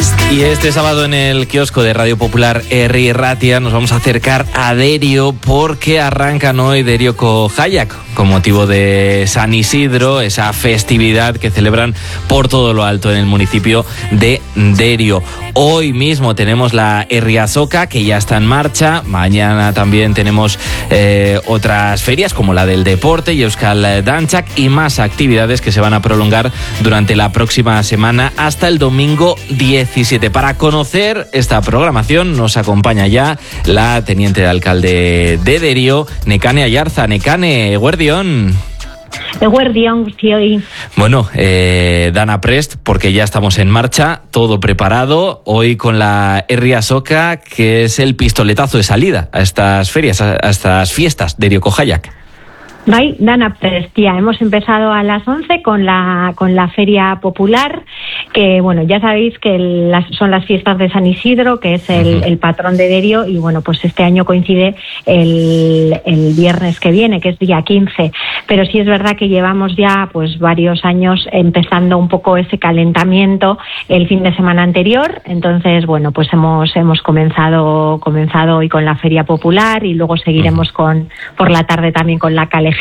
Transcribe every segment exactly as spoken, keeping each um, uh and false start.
Y este sábado en el kiosco de Radio Popular Herri Ratia nos vamos a acercar a Derio porque arrancan hoy Derio Co Jayak con motivo de San Isidro, esa festividad que celebran por todo lo alto en el municipio de Derio. Hoy mismo tenemos la Herri Azoka, que ya está en marcha. Mañana también tenemos eh, otras ferias como la del deporte y Euskal Dantzak y más actividades que se van a prolongar durante la próxima semana hasta el domingo diecisiete. Para conocer esta programación nos acompaña ya la teniente de alcalde de Derio, Nekane Ayarza. Nekane, eguerdión. Eguerdión, guztioi. Bueno, eh, Dana Prest, porque ya estamos en marcha, todo preparado, hoy con la Herri Azoka, que es el pistoletazo de salida a estas ferias, a, a estas fiestas de Derio Co Jayak. Bai, Dana Prest, ya hemos empezado a las once con la con la Feria Popular, que bueno, ya sabéis que el, las, son las fiestas de San Isidro, que es el, uh-huh. el patrón de Derio, y bueno, pues este año coincide el, el viernes que viene, que es día quince, pero sí es verdad que llevamos ya pues varios años empezando un poco ese calentamiento el fin de semana anterior, entonces bueno, pues hemos hemos comenzado comenzado hoy con la Feria Popular y luego seguiremos uh-huh. con por la tarde también con la Calejira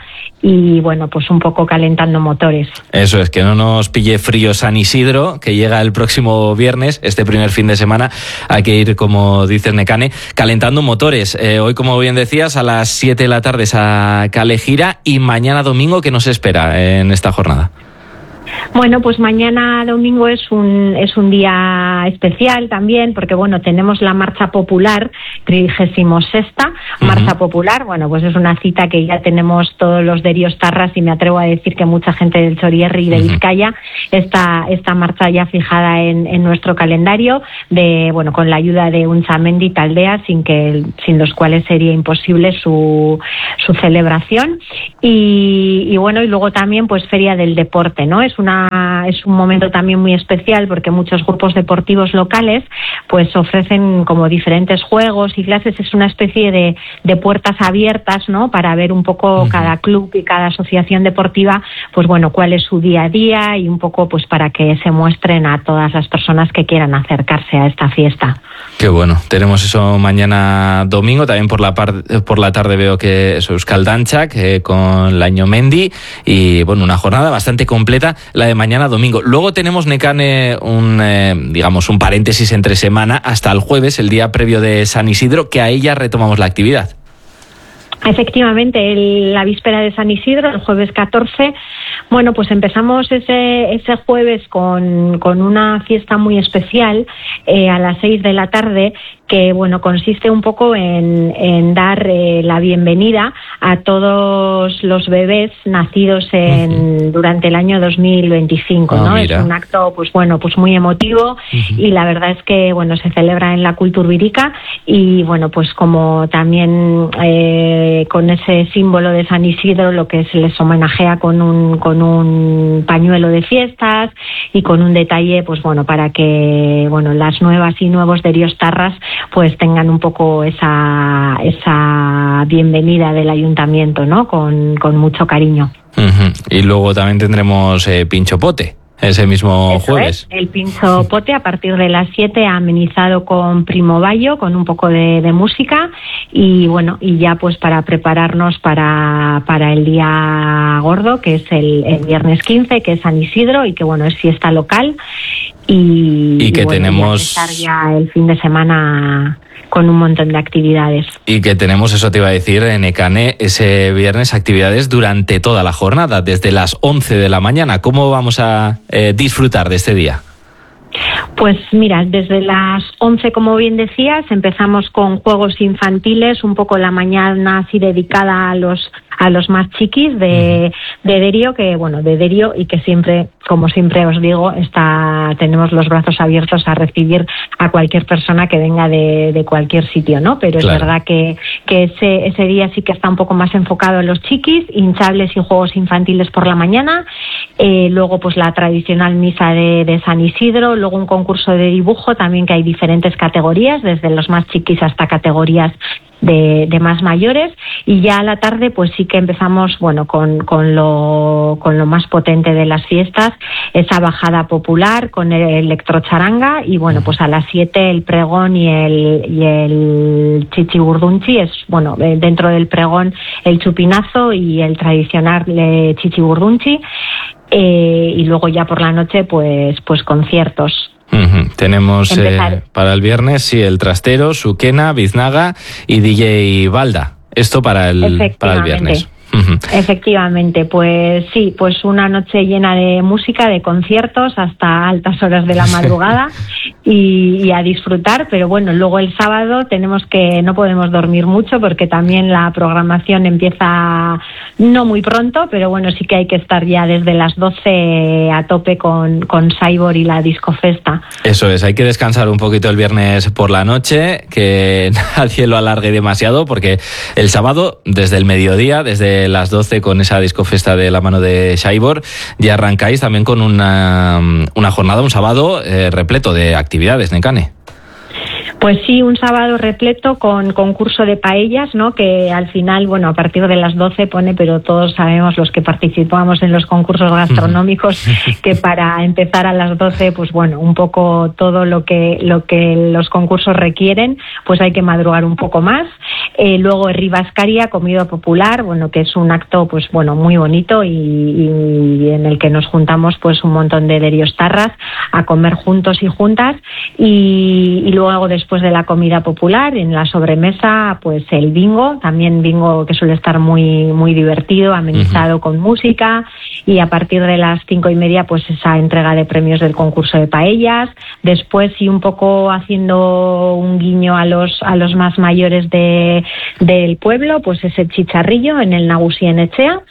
y bueno, pues un poco calentando motores. Eso es, que no nos pille frío San Isidro, que llega el próximo viernes, este primer fin de semana. Hay que ir, como dices, Nekane, calentando motores. Eh, hoy, como bien decías, a las siete de la tarde esa Calejira y mañana domingo, ¿qué nos espera en esta jornada? Bueno, pues mañana domingo es un es un día especial también, porque bueno, tenemos la Marcha Popular, trigésimo sexta Marcha uh-huh. Popular. Bueno, pues es una cita que ya tenemos todos los deriostarras y me atrevo a decir que mucha gente del Txorierri y de Vizcaya, esta esta marcha ya fijada en, en nuestro calendario, de bueno, con la ayuda de Unchamendi y Taldea, sin que sin los cuales sería imposible su su celebración. Y, y bueno, y luego también pues Feria del Deporte, ¿no? Es una es un momento también muy especial porque muchos grupos deportivos locales pues ofrecen como diferentes juegos y clases. Es una especie de, de puertas abiertas, ¿no? Para ver un poco uh-huh. cada club y cada asociación deportiva, pues bueno, cuál es su día a día y un poco pues para que se muestren a todas las personas que quieran acercarse a esta fiesta. Qué bueno, tenemos eso mañana domingo, también por la par, por la tarde veo que es Euskal Dantzak eh, con Laño Mendi y bueno, una jornada bastante completa la de mañana domingo. Luego tenemos, Nekane, un eh, digamos un paréntesis entre semana hasta el jueves, el día previo de San Isidro, que ahí ya retomamos la actividad. Efectivamente, el, la víspera de San Isidro, el jueves catorce, bueno, pues empezamos ese ese jueves con, con una fiesta muy especial eh, a las seis de la tarde, que bueno, consiste un poco en, en dar eh, la bienvenida a todos los bebés nacidos en uh-huh. durante el año dos mil veinticinco, oh, ¿no? Mira. Es un acto pues bueno, pues muy emotivo uh-huh. y la verdad es que bueno, se celebra en la Kulturvirica y bueno, pues como también eh, con ese símbolo de San Isidro, lo que se les homenajea con un con un pañuelo de fiestas y con un detalle pues bueno, para que bueno, las nuevas y nuevos deriostarras pues tengan un poco esa esa bienvenida del ayuntamiento, ¿no? Con, con mucho cariño. Uh-huh. Y luego también tendremos eh, Pincho Pote ese mismo Eso jueves. Es, el Pincho Pote a partir de las siete, amenizado con Primo Bayo, con un poco de, de música y bueno, y ya pues para prepararnos para, para el día gordo, que es el, el viernes quince, que es San Isidro y que bueno, es fiesta local y, y que y, bueno, tenemos ya, ya el fin de semana con un montón de actividades. Y que tenemos, eso te iba a decir, en Nekane, ese viernes actividades durante toda la jornada, desde las once de la mañana. ¿Cómo vamos a eh, disfrutar de este día? Pues mira, desde las once, como bien decías, empezamos con juegos infantiles, un poco la mañana así dedicada a los a los más chiquis de, de Derio, que bueno, de Derio y que siempre, como siempre os digo, está tenemos los brazos abiertos a recibir a cualquier persona que venga de, de cualquier sitio, ¿no? Pero claro, es verdad que, que ese, ese día sí que está un poco más enfocado en los chiquis, hinchables y juegos infantiles por la mañana, eh, luego pues la tradicional misa de, de San Isidro, luego un concurso de dibujo también, que hay diferentes categorías, desde los más chiquis hasta categorías de, de más mayores, y ya a la tarde pues sí que empezamos, bueno, con, con lo con lo más potente de las fiestas, esa bajada popular con el electrocharanga, y bueno, pues a las siete el pregón y el y el chichigurdunchi, es bueno, dentro del pregón el chupinazo y el tradicional eh, chichigurdunchi, eh, y luego ya por la noche pues pues conciertos. Uh-huh. Tenemos eh, para el viernes sí el trastero, Suquena, Biznaga y D J Balda. Esto para el para el viernes. Uh-huh. Efectivamente, pues sí, pues una noche llena de música, de conciertos hasta altas horas de la madrugada y, y a disfrutar, pero bueno, luego el sábado tenemos que, no podemos dormir mucho porque también la programación empieza no muy pronto, pero bueno, sí que hay que estar ya desde las doce a tope con, con Cyborg y la Discofesta. Eso es, hay que descansar un poquito el viernes por la noche, que nadie lo alargue demasiado, porque el sábado desde el mediodía, desde las doce con esa discofesta de la mano de Cyborg, ya arrancáis también con una, una jornada, un sábado eh, repleto de actividades, Nekane. Pues sí, un sábado repleto con concurso de paellas, ¿no? Que al final, bueno, a partir de las doce pone, pero todos sabemos los que participamos en los concursos gastronómicos que para empezar a las doce, pues bueno, un poco todo lo que lo que los concursos requieren, pues hay que madrugar un poco más. Eh, luego Ribascaria, comida popular, bueno, que es un acto, pues bueno, muy bonito y, y en el que nos juntamos pues un montón de deriostarras a comer juntos y juntas, y, y luego después Después de la comida popular, en la sobremesa, pues el bingo, también bingo que suele estar muy muy divertido, amenizado uh-huh. con música, y a partir de las cinco y media, pues esa entrega de premios del concurso de paellas. Después, y un poco haciendo un guiño a los a los más mayores de del pueblo, pues ese chicharrillo en el Nagusi Enechea.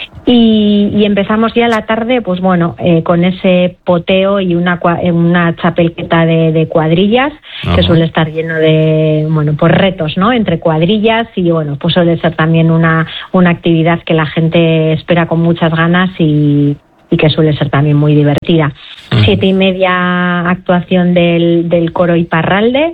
Y, y empezamos ya la tarde, pues bueno, eh, con ese poteo y una una chapelqueta de, de cuadrillas, uh-huh. que suele estar lleno de, bueno, pues retos, ¿no? Entre cuadrillas, y bueno, pues suele ser también una, una actividad que la gente espera con muchas ganas y, y que suele ser también muy divertida. Uh-huh. Siete y media actuación del, del coro Iparralde,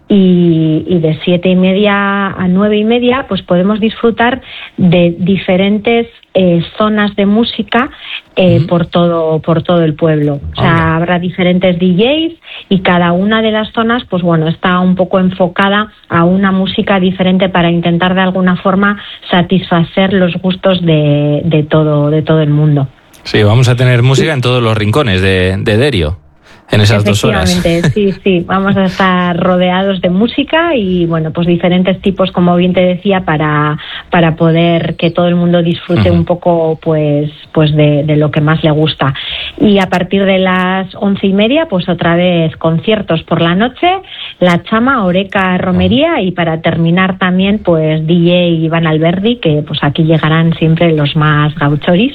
y, y de siete y media a nueve y media pues podemos disfrutar de diferentes eh, zonas de música eh, uh-huh. por todo por todo el pueblo. O sea, okay. habrá diferentes D Js y cada una de las zonas pues bueno, está un poco enfocada a una música diferente para intentar de alguna forma satisfacer los gustos de, de todo de todo el mundo. Sí, vamos a tener música en todos los rincones de, de Derio en esas dos horas. Efectivamente, sí, sí, vamos a estar rodeados de música y bueno, pues diferentes tipos, como bien te decía, para para poder que todo el mundo disfrute uh-huh. un poco pues pues de, de lo que más le gusta. Y a partir de las once y media, pues otra vez conciertos por la noche, La Chama, Oreca, Romería, y para terminar también pues D J Iván Alberdi, que pues aquí llegarán siempre los más gauchoris.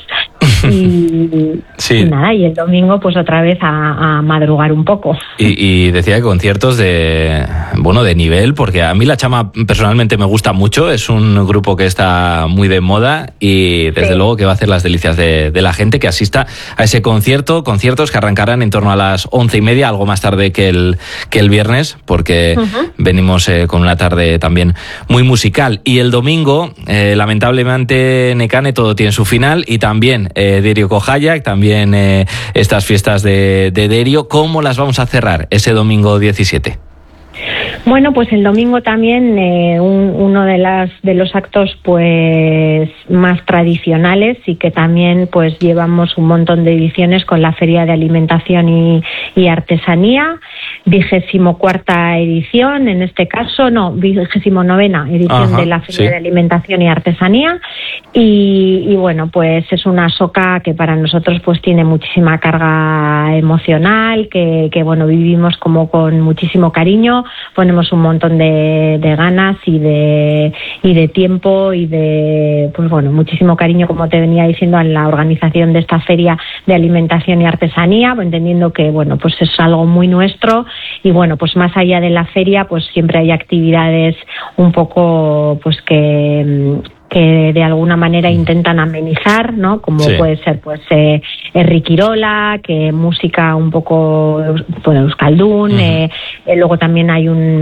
Y, sí. y nada, y el domingo pues otra vez a, a madrugar un poco. Y, y decía que conciertos de bueno de nivel, porque a mí La Chama personalmente me gusta mucho, es un grupo que está muy de moda y desde sí. luego que va a hacer las delicias de, de la gente que asista a ese concierto, conciertos que arrancarán en torno a las once y media, algo más tarde que el, que el viernes, porque uh-huh. venimos eh, con una tarde también muy musical. Y el domingo, eh, lamentablemente, Nekane, todo tiene su final, y también eh, Derio Kohayak, también eh, estas fiestas de, de Derio. ¿Cómo las vamos a cerrar ese domingo diecisiete? Bueno, pues el domingo también eh, un, uno de las de los actos pues más tradicionales, y que también pues llevamos un montón de ediciones con la Feria de Alimentación y, y Artesanía, vigésimo cuarta edición, en este caso, no, vigésimo novena edición Ajá, de la Feria sí. de Alimentación y Artesanía, y, y bueno, pues es una soca que para nosotros pues tiene muchísima carga emocional, que, que bueno, vivimos como con muchísimo cariño, ponemos un montón de, de ganas y de y de tiempo y de pues bueno muchísimo cariño, como te venía diciendo, en la organización de esta Feria de Alimentación y Artesanía, entendiendo que bueno pues es algo muy nuestro, y bueno pues más allá de la feria pues siempre hay actividades un poco pues que que de alguna manera intentan amenizar, ¿no? Como sí. puede ser pues eh, Riquirola, que música un poco bueno, euskaldun, uh-huh. eh, eh, luego también hay un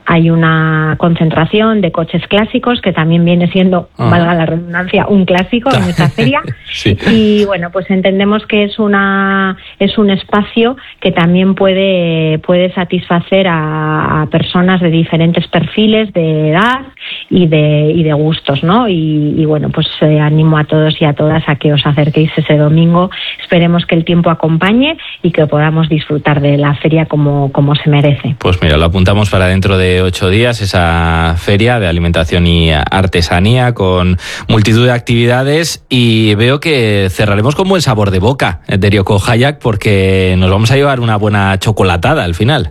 hay una concentración de coches clásicos, que también viene siendo, uh-huh. valga la redundancia, un clásico en esta feria. Sí. Y bueno, pues entendemos que es una es un espacio que también puede, puede satisfacer a, a personas de diferentes perfiles de edad y de, y de gustos, ¿no? Y, y bueno, pues eh, animo a todos y a todas a que os acerquéis ese domingo. Esperemos que el tiempo acompañe y que podamos disfrutar de la feria como, como se merece. Pues mira, lo apuntamos para dentro de ocho días, esa feria de alimentación y artesanía con multitud de actividades, y veo que cerraremos con buen sabor de boca, Derio Kohayak, porque nos vamos a llevar una buena chocolatada al final.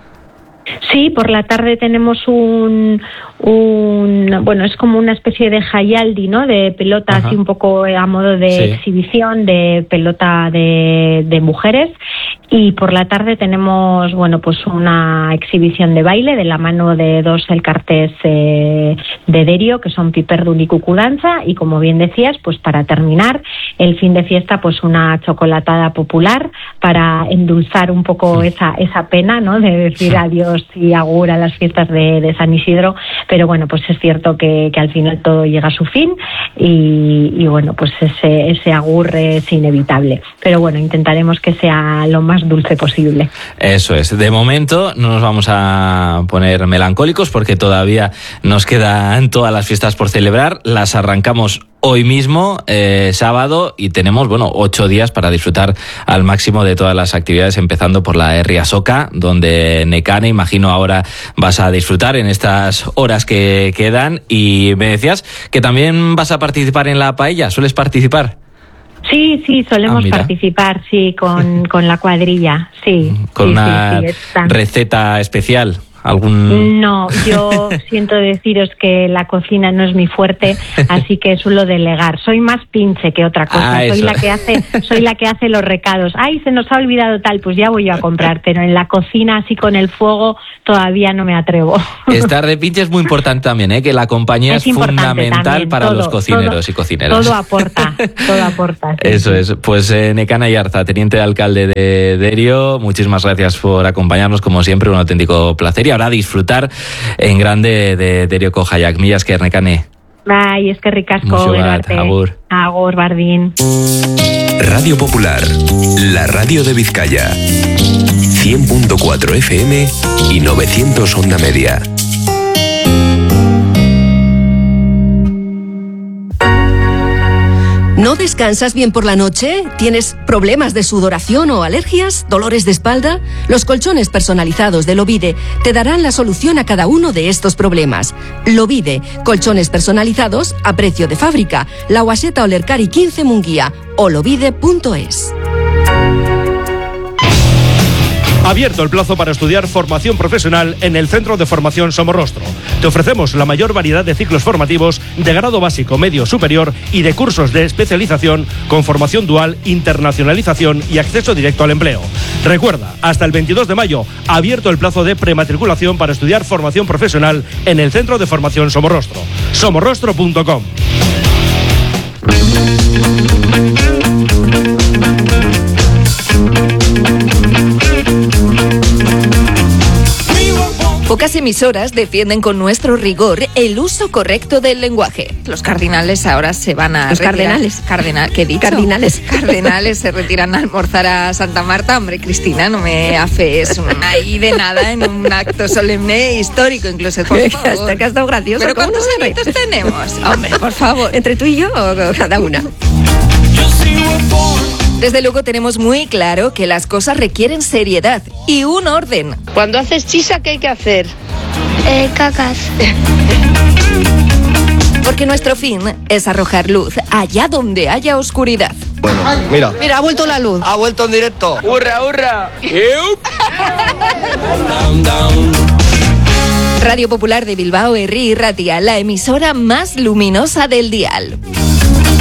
Sí, por la tarde tenemos un, un bueno, es como una especie de hayaldi, ¿no? De pelota, ajá, así un poco a modo de sí. exhibición de pelota de, de mujeres. Y por la tarde tenemos, bueno, pues una exhibición de baile de la mano de dos elkartes eh, de Derio, que son Piperdun y Cucudanza. Y como bien decías, pues para terminar el fin de fiesta, pues una chocolatada popular para endulzar un poco sí. esa esa pena, ¿no? De decir sí. adiós y agur a las fiestas de, de San Isidro. Pero bueno, pues es cierto que, que al final todo llega a su fin y, y bueno, pues ese, ese agur es inevitable. Pero bueno, intentaremos que sea lo más dulce posible. Eso es. De momento no nos vamos a poner melancólicos porque todavía nos quedan todas las fiestas por celebrar. Las arrancamos hoy mismo, eh, sábado, y tenemos, bueno, ocho días para disfrutar al máximo de todas las actividades, empezando por la Herri Azoka, donde Nekane, imagino ahora vas a disfrutar en estas horas que quedan. Y me decías que también vas a participar en la paella. ¿Sueles participar? Sí, sí, solemos ah, participar, sí, con, con la cuadrilla, sí. ¿Con sí, una sí, sí, receta especial? ¿Algún... No, yo siento deciros que la cocina no es mi fuerte, así que suelo delegar. Soy más pinche que otra cosa. Ah, soy la que hace, soy la que hace los recados. Ay, se nos ha olvidado tal, pues ya voy yo a comprar. Pero en la cocina, así con el fuego, todavía no me atrevo. Estar de pinche es muy importante también, ¿eh? Que la compañía es, es fundamental también, para todo, los cocineros todo, y cocineras. Todo aporta, todo aporta. Sí, Eso sí. es. Pues eh, Nekane Ayarza, teniente de alcalde de Derio, muchísimas gracias por acompañarnos, como siempre, un auténtico placer. Y ahora disfrutar en grande de Derio Kohayak. Mila esker, Nekane. Bai, eskerrik asko, gero arte. Agur. Agur, bardin. Radio Popular, la radio de Vizcaya. cien punto cuatro F M y novecientos onda media. ¿No descansas bien por la noche? ¿Tienes problemas de sudoración o alergias? ¿Dolores de espalda? Los colchones personalizados de Lovide te darán la solución a cada uno de estos problemas. Lovide, colchones personalizados a precio de fábrica. La Guaseta Olercari quince Munguía o lovide punto es. Abierto el plazo para estudiar formación profesional en el Centro de Formación Somorrostro. Te ofrecemos la mayor variedad de ciclos formativos de grado básico, medio, superior y de cursos de especialización con formación dual, internacionalización y acceso directo al empleo. Recuerda, hasta el veintidós de mayo, abierto el plazo de prematriculación para estudiar formación profesional en el Centro de Formación Somorrostro. somorrostro punto com. Pocas emisoras defienden con nuestro rigor el uso correcto del lenguaje. Los cardinales ahora se van a Los retirar. cardenales. Cardinal, ¿qué he dicho? Cardinales. Cardenales se retiran a almorzar a Santa Marta. Hombre, Cristina, no me afees ahí de nada en un acto solemne histórico, incluso. Por favor. Hasta que ha estado gracioso. ¿Pero cuántos añitos tenemos? Hombre, por favor. ¿Entre tú y yo o cada una? Desde luego tenemos muy claro que las cosas requieren seriedad y un orden. Cuando haces chisa, ¿qué hay que hacer? Eh, cacas. Porque nuestro fin es arrojar luz allá donde haya oscuridad. Bueno, mira. Mira, ha vuelto la luz. Ha vuelto en directo. ¡Hurra, hurra! Radio Popular de Bilbao, Herri y Ratia, la emisora más luminosa del dial.